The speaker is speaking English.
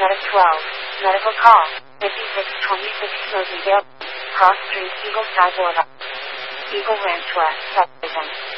Medic 12. Medical call. 5626 Rosendale. Cross Street, Eagle Sky Boulevard. Eagle Ranch West, Subdivision.